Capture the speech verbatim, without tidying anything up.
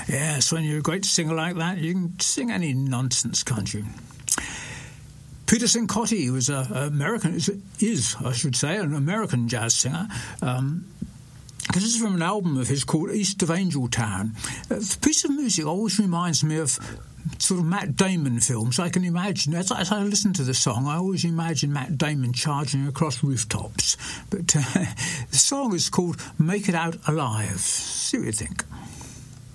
Yes, when you're a great singer like that, you can sing any nonsense, can't you? Peter Cincotti was an American, is, is, I should say, an American jazz singer. Um, this is from an album of his called East of Angel Town. Uh, the piece of music always reminds me of sort of Matt Damon films. I can imagine, as, as I listen to the song, I always imagine Matt Damon charging across rooftops. But uh, the song is called Make It Out Alive. See what you think.